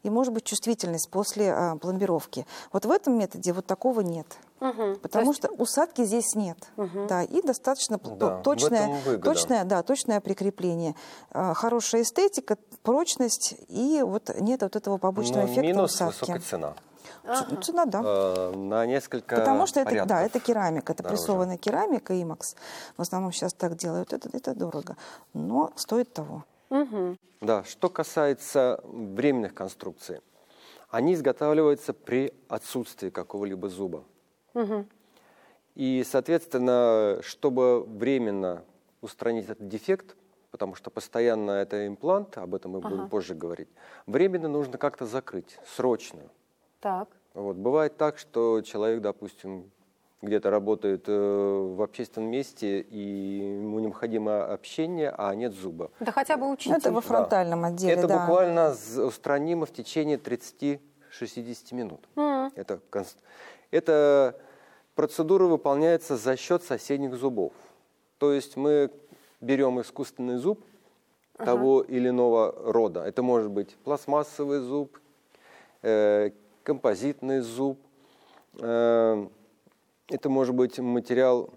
и может быть чувствительность после пломбировки. Вот в этом методе вот такого нет. Потому что усадки здесь нет. Да, и достаточно точное прикрепление. Хорошая эстетика, прочность, и вот нет вот этого побочного эффекта минус усадки. Высокая цена. Цена, да. На несколько Потому что это, порядков да, это керамика, это дороже. прессованная керамика, IMAX. В основном сейчас так делают. Это дорого, но стоит того. Да, что касается временных конструкций, они изготавливаются при отсутствии какого-либо зуба. И, соответственно, чтобы временно устранить этот дефект, потому что постоянно это имплант, об этом мы будем позже говорить, временно нужно как-то закрыть, срочно. Так. Вот. Бывает так, что человек, допустим, где-то работает в общественном месте, и ему необходимо общение, а нет зуба. Да хотя бы учитель. Это во фронтальном отделе, Это да. буквально устранимо в течение 30-60 минут. Эта процедура выполняется за счет соседних зубов. То есть мы берем искусственный зуб того или иного рода. Это может быть пластмассовый зуб, композитный зуб. Это может быть материал,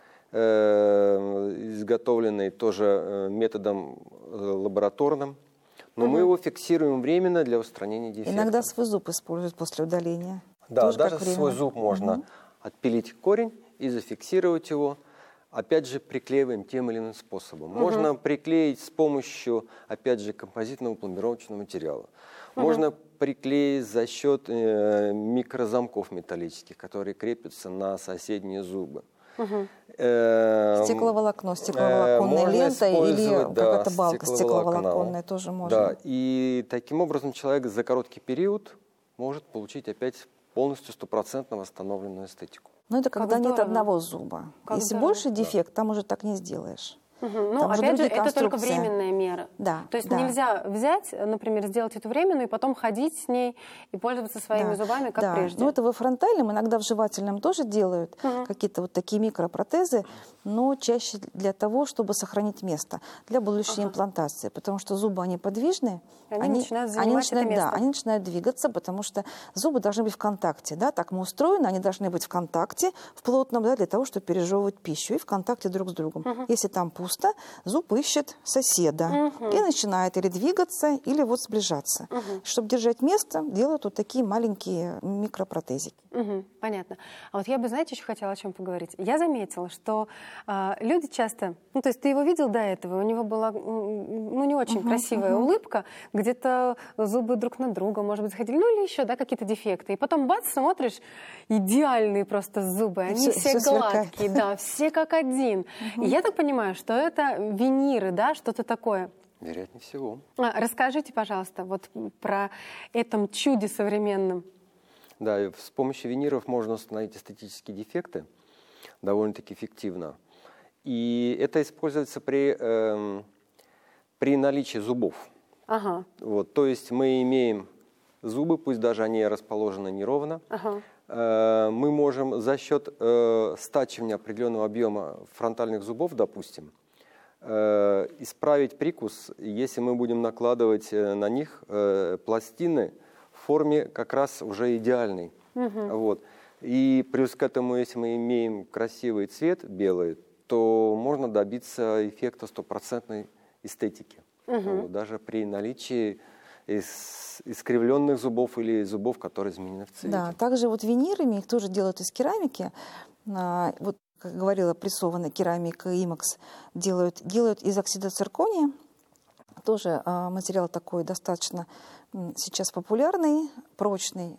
изготовленный тоже методом лабораторным. Но мы его фиксируем временно для устранения дефекта. Иногда свой зуб используют после удаления. Да, тоже даже как свой время. зуб можно отпилить корень и зафиксировать его. Опять же, приклеиваем тем или иным способом. Можно приклеить с помощью, опять же, композитного пломбировочного материала. Можно приклеить за счет микрозамков металлических, которые крепятся на соседние зубы. Стекловолокно, стекловолоконная лента или какая-то балка стекловолоконная тоже можно. Да, и таким образом человек за короткий период может получить опять полностью стопроцентно восстановленную эстетику. Но это когда нет здорово. одного зуба. Как Если здорово. больше дефект, там уже так не сделаешь. Ну, Там уже опять же, другие это только конструкции. временная мера. Да, То есть да. нельзя взять, например, сделать эту временную и потом ходить с ней и пользоваться своими зубами, как прежде. Ну, это во фронтальном, иногда в жевательном тоже делают какие-то вот такие микропротезы, но чаще для того, чтобы сохранить место для будущей имплантации, потому что зубы, они подвижны, Они начинают занимать это место. Да, они начинают двигаться, потому что зубы должны быть в контакте, да, так мы устроены, они должны быть в контакте, в плотном, да, для того, чтобы пережевывать пищу и в контакте друг с другом. Если там пусто, зуб ищет соседа и начинает или двигаться, или вот сближаться. Чтобы держать место, делают вот такие маленькие микропротезики. Понятно. А вот я бы, знаете, еще хотела о чем поговорить. Я заметила, что люди часто, ну, то есть ты его видел до этого, у него была, ну, не очень красивая улыбка, где-то зубы друг на друга, может быть, заходили, ну, или еще, да, какие-то дефекты. И потом, бац, смотришь, идеальные просто зубы, они все гладкие, да, все как один. И я так понимаю, что это виниры, да, что-то такое. Вероятнее всего. Расскажите, пожалуйста, вот про этом чуде современном. Да, и с помощью виниров можно установить эстетические дефекты довольно-таки эффективно. И это используется при наличии зубов. Вот, то есть мы имеем зубы, пусть даже они расположены неровно. Мы можем за счет стачивания определенного объема фронтальных зубов, допустим, исправить прикус, если мы будем накладывать на них пластины в форме как раз уже идеальной. Вот. И плюс к этому, если мы имеем красивый цвет, белый, то можно добиться эффекта стопроцентной эстетики. Вот, даже при наличии искривленных зубов или зубов, которые изменены в цвете. Да, также вот винирами их тоже делают из керамики. Вот, как говорила, прессованная керамика IMAX делают из оксида циркония. Тоже материал такой достаточно сейчас популярный, прочный,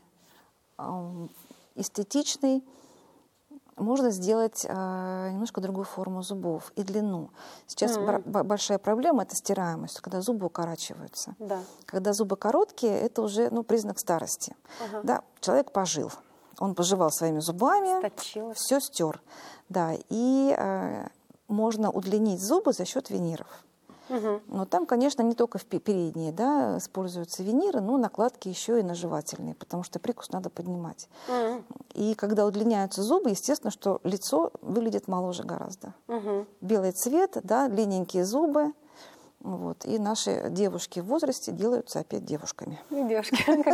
эстетичный. Можно сделать немножко другую форму зубов и длину. Сейчас большая проблема – это стираемость, когда зубы укорачиваются. Да. Когда зубы короткие, это уже признак старости. Да, человек пожил, он пожевал своими зубами, все стер. Да, и можно удлинить зубы за счет виниров. Но там, конечно, не только в передние, да, используются виниры, но накладки еще и на жевательные, потому что прикус надо поднимать. И когда удлиняются зубы, естественно, что лицо выглядит моложе гораздо. Белый цвет, да, длинненькие зубы, Вот. И наши девушки в возрасте делаются опять девушками. Девушки.